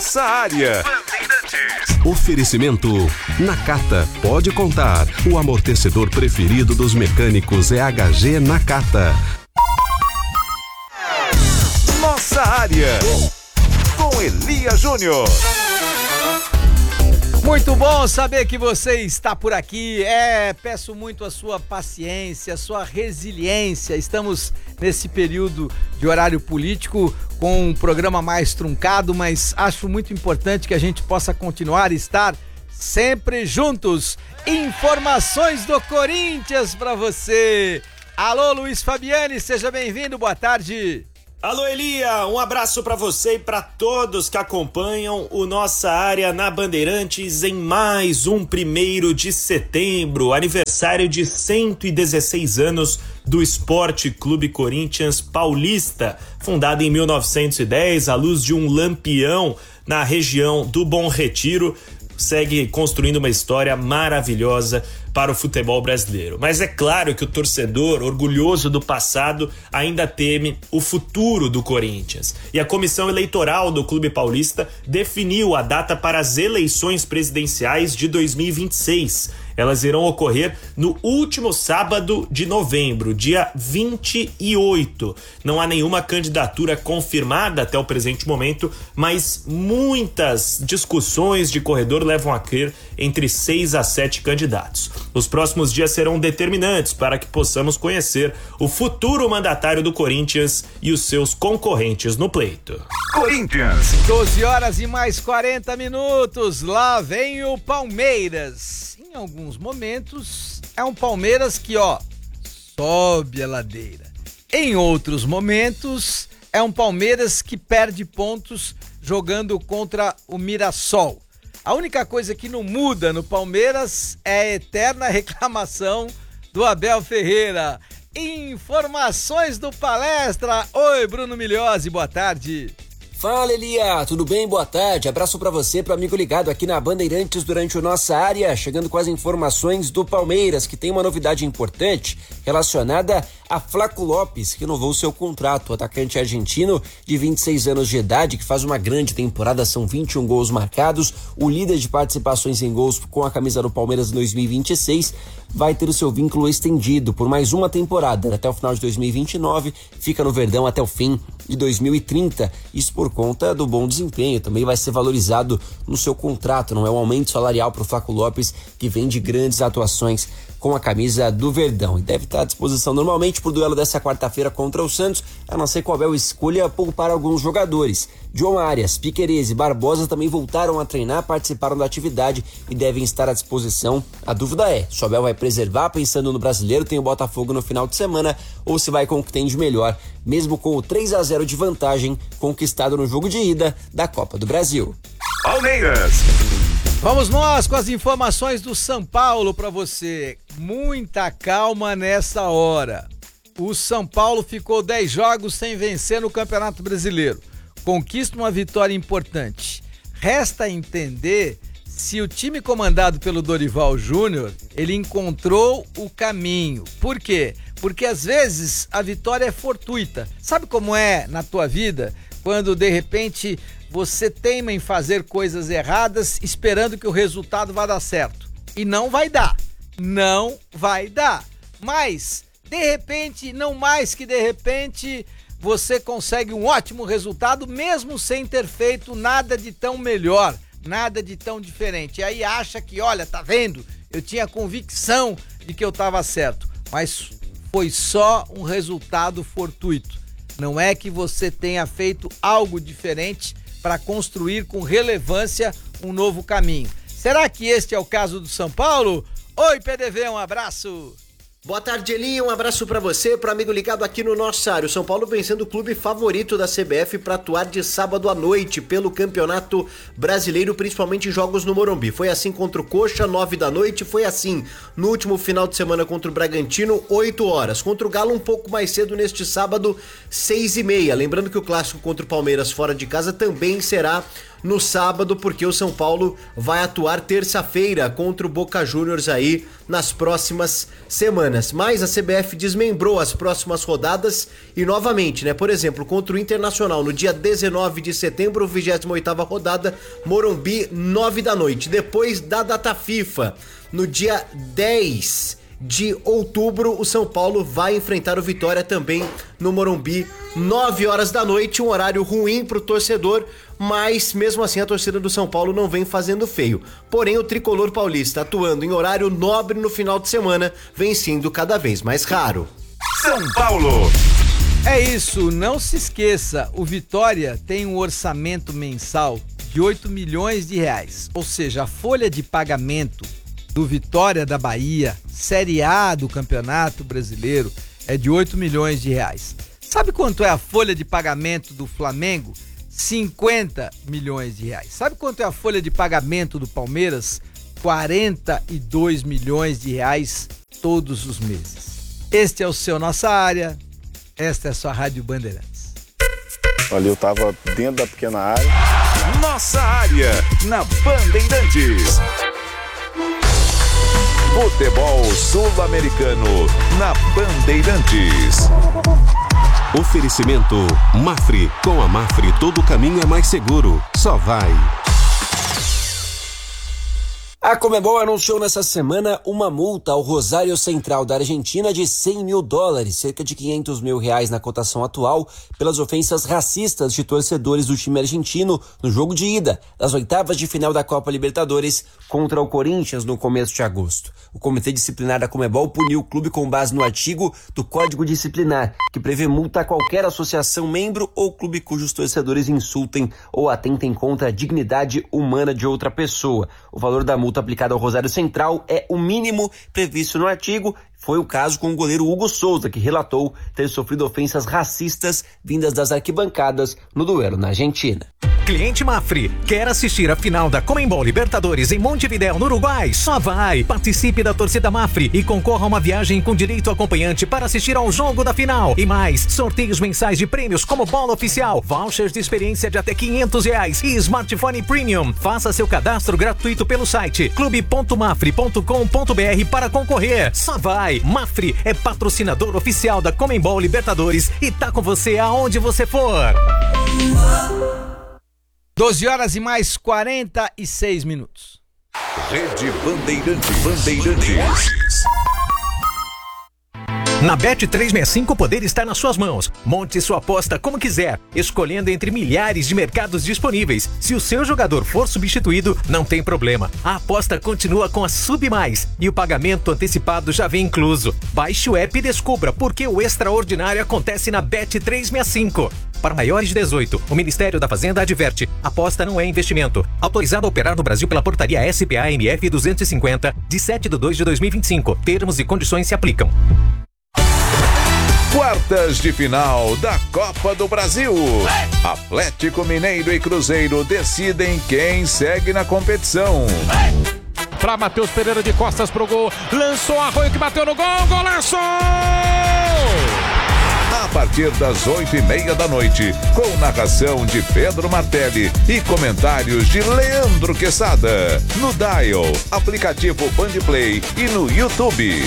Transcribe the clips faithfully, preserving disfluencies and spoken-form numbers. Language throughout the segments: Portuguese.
Nossa área. Oferecimento Nakata, pode contar. O amortecedor preferido dos mecânicos é H G Nakata. Nossa área. Com Elia Júnior. Muito bom saber que você está por aqui. É, peço muito a sua paciência, a sua resiliência. Estamos nesse período de horário político com um programa mais truncado, mas acho muito importante que a gente possa continuar a estar sempre juntos. Informações do Corinthians para você. Alô, Luiz Fabiani, seja bem-vindo. Boa tarde. Alô, Elia, um abraço para você e para todos que acompanham o Nossa Área na Bandeirantes em mais um primeiro de setembro, aniversário de cento e dezesseis anos do Esporte Clube Corinthians Paulista, fundado em mil novecentos e dez, à luz de um lampião na região do Bom Retiro. Segue construindo uma história maravilhosa para o futebol brasileiro. Mas é claro que o torcedor, orgulhoso do passado, ainda teme o futuro do Corinthians. E a comissão eleitoral do Clube Paulista definiu a data para as eleições presidenciais de dois mil e vinte e seis. Elas irão ocorrer no último sábado de novembro, dia vinte e oito. Não há nenhuma candidatura confirmada até o presente momento, mas muitas discussões de corredor levam a crer entre seis a sete candidatos. Os próximos dias serão determinantes para que possamos conhecer o futuro mandatário do Corinthians e os seus concorrentes no pleito. Corinthians. doze horas e mais quarenta minutos. Lá vem o Palmeiras. Em alguns momentos é um Palmeiras que, ó, sobe a ladeira. Em outros momentos é um Palmeiras que perde pontos jogando contra o Mirassol. A única coisa que não muda no Palmeiras é a eterna reclamação do Abel Ferreira. Informações do Palestra. Oi, Bruno Milhozzi, boa tarde. Fala, Elia, tudo bem? Boa tarde, abraço pra você, pro amigo ligado aqui na Bandeirantes durante o Nossa Área, chegando com as informações do Palmeiras, que tem uma novidade importante relacionada a Flaco Lopes, que renovou seu contrato, o atacante argentino de vinte e seis anos de idade, que faz uma grande temporada, são vinte e um gols marcados, o líder de participações em gols com a camisa do Palmeiras em dois mil e vinte e seis, vai ter o seu vínculo estendido por mais uma temporada, até o final de dois mil e vinte e nove, fica no Verdão até o fim de dois mil e trinta, isso por conta do bom desempenho, também vai ser valorizado no seu contrato, não é um aumento salarial para o Flaco Lopes, que vem de grandes atuações com a camisa do Verdão, e deve estar à disposição normalmente para o duelo dessa quarta-feira contra o Santos, a não ser que o Abel escolha poupar alguns jogadores. John Arias, Piquerez e Barbosa também voltaram a treinar, participaram da atividade e devem estar à disposição. A dúvida é, se o Abel vai preservar pensando no brasileiro, tem o Botafogo no final de semana, ou se vai com o que tem de melhor, mesmo com o três a zero de vantagem conquistado no jogo de ida da Copa do Brasil. Palmeiras. Vamos nós com as informações do São Paulo para você. Muita calma nessa hora. O São Paulo ficou dez jogos sem vencer no Campeonato Brasileiro. Conquista uma vitória importante. Resta entender se o time comandado pelo Dorival Júnior, ele encontrou o caminho. Por quê? Porque às vezes a vitória é fortuita. Sabe como é na tua vida? Quando de repente você teima em fazer coisas erradas esperando que o resultado vá dar certo. E não vai dar. Não vai dar. Mas, de repente, não mais que de repente, você consegue um ótimo resultado mesmo sem ter feito nada de tão melhor, nada de tão diferente. E aí acha que, olha, tá vendo? Eu tinha convicção de que eu estava certo. Mas foi só um resultado fortuito. Não é que você tenha feito algo diferente para construir com relevância um novo caminho. Será que este é o caso do São Paulo? Oi, P D V, um abraço. Boa tarde, Eli, um abraço pra você, pro amigo ligado aqui no Nossa Área. O São Paulo vencendo o clube favorito da C B F para atuar de sábado à noite pelo Campeonato Brasileiro, principalmente em jogos no Morumbi. Foi assim contra o Coxa, nove da noite, foi assim no último final de semana contra o Bragantino, oito horas. Contra o Galo um pouco mais cedo neste sábado, seis e meia. Lembrando que o clássico contra o Palmeiras fora de casa também será no sábado, porque o São Paulo vai atuar terça-feira contra o Boca Juniors aí nas próximas semanas. Mas a C B F desmembrou as próximas rodadas e novamente, né? Por exemplo, contra o Internacional no dia dezenove de setembro, vigésima oitava rodada, Morumbi, nove da noite. Depois da data FIFA, no dia dez de outubro, o São Paulo vai enfrentar o Vitória também no Morumbi, nove horas da noite, um horário ruim pro torcedor, mas mesmo assim a torcida do São Paulo não vem fazendo feio. Porém, o tricolor paulista atuando em horário nobre no final de semana vem sendo cada vez mais raro. São Paulo. É isso, não se esqueça, o Vitória tem um orçamento mensal de oito milhões de reais, ou seja, a folha de pagamento do Vitória da Bahia, Série A do Campeonato Brasileiro, é de oito milhões de reais. Sabe quanto é a folha de pagamento do Flamengo? cinquenta milhões de reais. Sabe quanto é a folha de pagamento do Palmeiras? quarenta e dois milhões de reais todos os meses. Este é o seu Nossa Área, esta é a sua Rádio Bandeirantes. Ali eu tava dentro da pequena área. Nossa Área, na Bandeirantes. Futebol sul-americano, na Bandeirantes. Oferecimento Mafre. Com a Mafre todo caminho é mais seguro. Só vai. A Conmebol anunciou nessa semana uma multa ao Rosário Central da Argentina de cem mil dólares, cerca de quinhentos mil reais na cotação atual, pelas ofensas racistas de torcedores do time argentino no jogo de ida das oitavas de final da Copa Libertadores contra o Corinthians no começo de agosto. O Comitê Disciplinar da Conmebol puniu o clube com base no artigo do Código Disciplinar, que prevê multa a qualquer associação, membro ou clube cujos torcedores insultem ou atentem contra a dignidade humana de outra pessoa. O valor da multa aplicada ao Rosário Central é o mínimo previsto no artigo. Foi o caso com o goleiro Hugo Souza, que relatou ter sofrido ofensas racistas vindas das arquibancadas no duelo na Argentina. Cliente Mafre, quer assistir a final da Conmebol Libertadores em Montevidéu, no Uruguai? Só vai! Participe da torcida Mafre e concorra a uma viagem com direito acompanhante para assistir ao jogo da final. E mais, sorteios mensais de prêmios como bola oficial, vouchers de experiência de até quinhentos reais e smartphone premium. Faça seu cadastro gratuito pelo site clube ponto mafre ponto com ponto br para concorrer. Só vai! Mafre é patrocinador oficial da Conmebol Libertadores e tá com você aonde você for. doze horas e mais quarenta e seis minutos. Rede Bandeirantes. Bandeirantes. Na Bet trezentos e sessenta e cinco o poder está nas suas mãos. Monte sua aposta como quiser, escolhendo entre milhares de mercados disponíveis. Se o seu jogador for substituído, não tem problema. A aposta continua com a Sub Mais e o pagamento antecipado já vem incluso. Baixe o app e descubra por que o extraordinário acontece na Bet trezentos e sessenta e cinco. Para maiores de dezoito, o Ministério da Fazenda adverte: aposta não é investimento. Autorizado a operar no Brasil pela portaria S P A M F duzentos e cinquenta, de sete de dois de dois mil e vinte e cinco. Termos e condições se aplicam. Quartas de final da Copa do Brasil. Atlético Mineiro e Cruzeiro decidem quem segue na competição. Para Matheus Pereira de costas pro gol, lançou Arroio que bateu no gol, golaço! A partir das oito e meia da noite, com narração de Pedro Martelli e comentários de Leandro Quesada, no Dial, aplicativo Bandplay e no YouTube.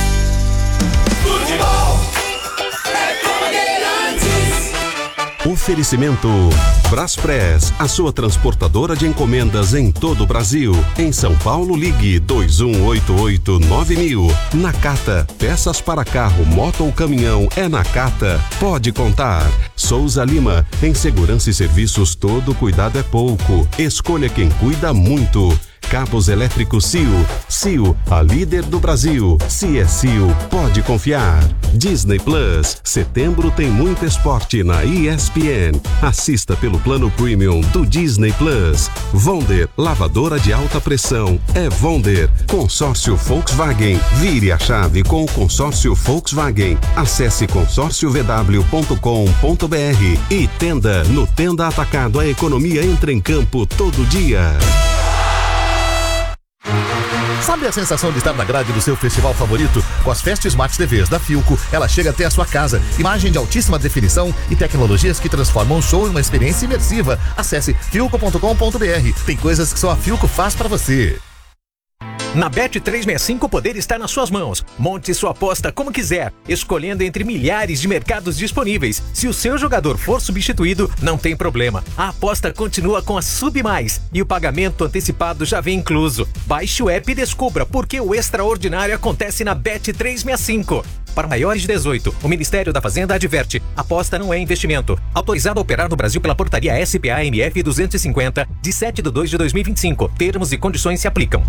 Futebol é Bandeirantes. Oferecimento Braspress, a sua transportadora de encomendas em todo o Brasil. Em São Paulo, ligue dois um oito oito nove mil. Nakata, peças para carro, moto ou caminhão, é Nakata. Pode contar. Souza Lima, em segurança e serviços todo cuidado é pouco. Escolha quem cuida muito. Cabos elétricos C I O. C I O, a líder do Brasil. Se é C I O, pode confiar. Disney Plus, setembro tem muito esporte na E S P N. Assista pelo plano premium do Disney Plus. Vonder, lavadora de alta pressão. É Vonder. Consórcio Volkswagen. Vire a chave com o consórcio Volkswagen. Acesse consórcio v w ponto com ponto b r. E Tenda. No Tenda Atacado, a economia entra em campo todo dia. Sabe a sensação de estar na grade do seu festival favorito? Com as Fest Smart T Vs da Philco, ela chega até a sua casa. Imagem de altíssima definição e tecnologias que transformam o show em uma experiência imersiva. Acesse philco ponto com ponto b r. Tem coisas que só a Philco faz pra você. Na Bet trezentos e sessenta e cinco o poder está nas suas mãos. Monte sua aposta como quiser, escolhendo entre milhares de mercados disponíveis. Se o seu jogador for substituído, não tem problema. A aposta continua com a Sub Mais e o pagamento antecipado já vem incluso. Baixe o app e descubra por que o extraordinário acontece na Bet trezentos e sessenta e cinco. Para maiores de dezoito, o Ministério da Fazenda adverte: aposta não é investimento. Autorizado a operar no Brasil pela portaria S P A M F duzentos e cinquenta, de sete de dois de dois mil e vinte e cinco. Termos e condições se aplicam.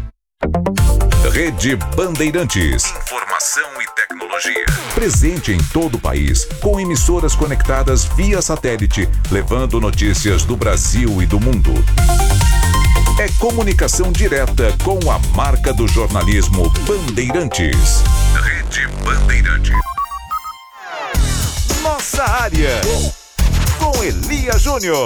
Rede Bandeirantes. Informação e tecnologia. Presente em todo o país, com emissoras conectadas via satélite, levando notícias do Brasil e do mundo. É comunicação direta com a marca do jornalismo Bandeirantes. Rede Bandeirantes. Nossa área. Com Elia Júnior.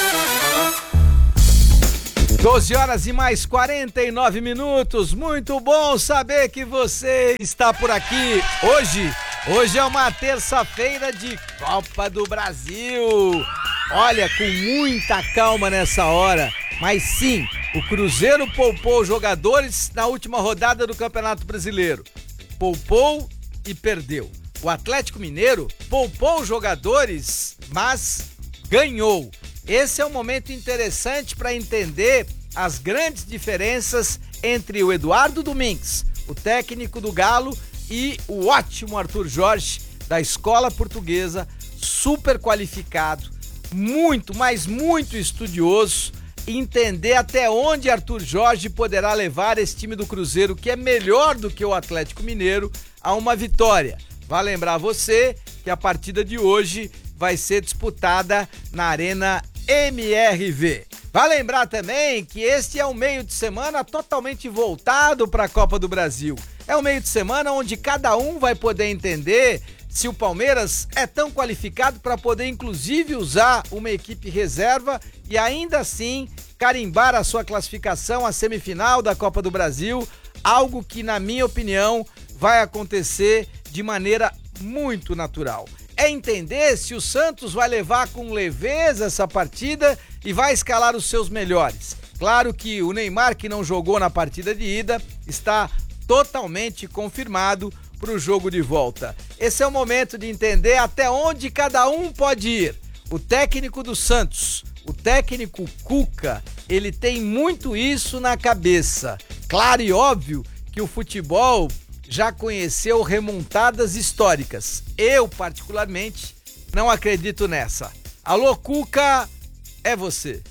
doze horas e mais quarenta e nove minutos. Muito bom saber que você está por aqui. Hoje, hoje é uma terça-feira de Copa do Brasil. Olha, com muita calma nessa hora. Mas sim, o Cruzeiro poupou jogadores na última rodada do Campeonato Brasileiro. Poupou e perdeu. O Atlético Mineiro poupou jogadores, mas ganhou. Esse é um momento interessante para entender as grandes diferenças entre o Eduardo Domingues, o técnico do Galo, e o ótimo Arthur Jorge, da Escola Portuguesa, super qualificado, muito, mas muito estudioso, entender até onde Arthur Jorge poderá levar esse time do Cruzeiro, que é melhor do que o Atlético Mineiro, a uma vitória. Vai lembrar você que a partida de hoje vai ser disputada na Arena M R V. Vai lembrar também que este é um meio de semana totalmente voltado para a Copa do Brasil. É um meio de semana onde cada um vai poder entender se o Palmeiras é tão qualificado para poder inclusive usar uma equipe reserva e ainda assim carimbar a sua classificação à semifinal da Copa do Brasil, algo que, na minha opinião, vai acontecer de maneira muito natural. É entender se o Santos vai levar com leveza essa partida e vai escalar os seus melhores. Claro que o Neymar, que não jogou na partida de ida, está totalmente confirmado para o jogo de volta. Esse é o momento de entender até onde cada um pode ir. O técnico do Santos, o técnico Cuca, ele tem muito isso na cabeça. Claro e óbvio que o futebol já conheceu remontadas históricas. Eu, particularmente, não acredito nessa. Alô, Cuca, é você.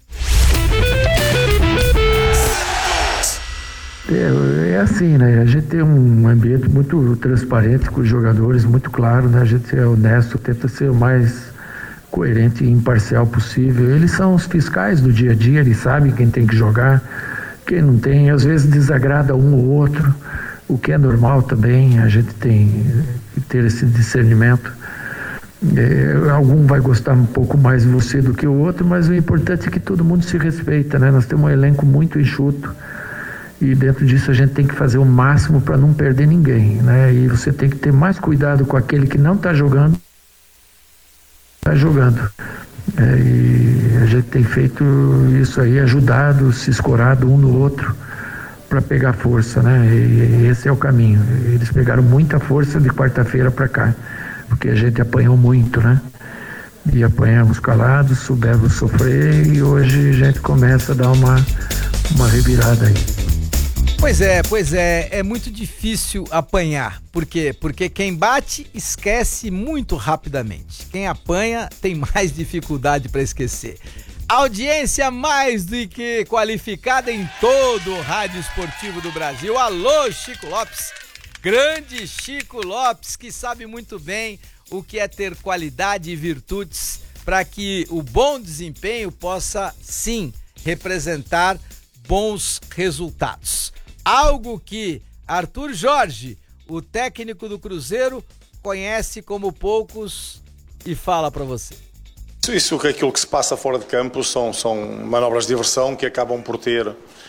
É, é assim, né? A gente tem um ambiente muito transparente com os jogadores, muito claro, né? A gente é honesto, tenta ser o mais coerente e imparcial possível. Eles são os fiscais do dia a dia, eles sabem quem tem que jogar, quem não tem. Às vezes desagrada um ou outro, o que é normal também, a gente tem que ter esse discernimento. É, algum vai gostar um pouco mais de você do que o outro, mas o importante é que todo mundo se respeita, né? Nós temos um elenco muito enxuto e dentro disso a gente tem que fazer o máximo para não perder ninguém, né? E você tem que ter mais cuidado com aquele que não está jogando, está jogando. É, e a gente tem feito isso aí, ajudado, se escorado um no outro para pegar força, né? E esse é o caminho. Eles pegaram muita força de quarta-feira para cá, porque a gente apanhou muito, né? E apanhamos calados, soubemos sofrer e hoje a gente começa a dar uma, uma revirada aí. Pois é, pois é, é muito difícil apanhar. Por quê? Porque quem bate esquece muito rapidamente. Quem apanha tem mais dificuldade para esquecer. Audiência mais do que qualificada em todo o rádio esportivo do Brasil. Alô, Chico Lopes, grande Chico Lopes, que sabe muito bem o que é ter qualidade e virtudes para que o bom desempenho possa, sim, representar bons resultados. Algo que Arthur Jorge, o técnico do Cruzeiro, conhece como poucos e fala para você. Isso que aquilo que se passa fora de campo são, são manobras de diversão que acabam por ter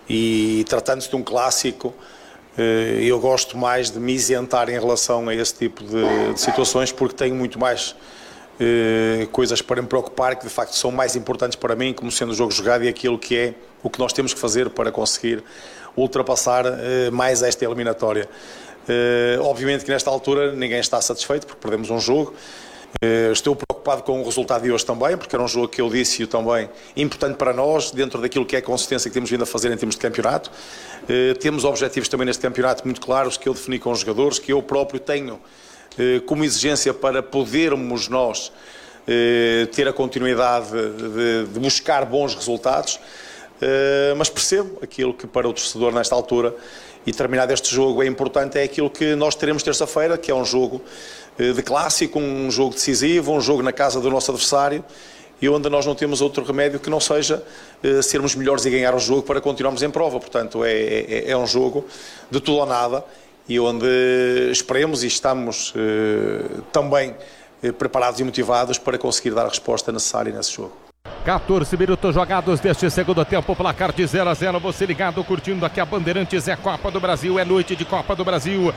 E tratando-se de um clássico, eu gosto mais de me isentar em relação a esse tipo de, de situações, porque tenho muito mais eh, coisas para me preocupar que de facto são mais importantes para mim, como sendo o jogo jogado e aquilo que é o que nós temos que fazer para conseguir ultrapassar eh, mais esta eliminatória. Eh, obviamente que nesta altura ninguém está satisfeito porque perdemos um jogo. Uh, estou preocupado com o resultado de hoje também, porque era um jogo que eu disse também importante para nós, dentro daquilo que é a consistência que temos vindo a fazer em termos de campeonato. Uh, temos objetivos também neste campeonato muito claros, que eu defini com os jogadores, que eu próprio tenho uh, como exigência para podermos nós uh, ter a continuidade de, de buscar bons resultados. Uh, mas percebo aquilo que para o torcedor nesta altura, e terminado este jogo, é importante, é aquilo que nós teremos terça-feira, que é um jogo de clássico, um jogo decisivo, um jogo na casa do nosso adversário, e onde nós não temos outro remédio que não seja eh, sermos melhores e ganhar o jogo para continuarmos em prova. Portanto, é, é, é um jogo de tudo ou nada, e onde esperemos e estamos eh, também eh, preparados e motivados para conseguir dar a resposta necessária nesse jogo. quatorze minutos jogados deste segundo tempo, placar de zero a zero. Você ligado, curtindo aqui a Bandeirantes, é Copa do Brasil, é noite de Copa do Brasil.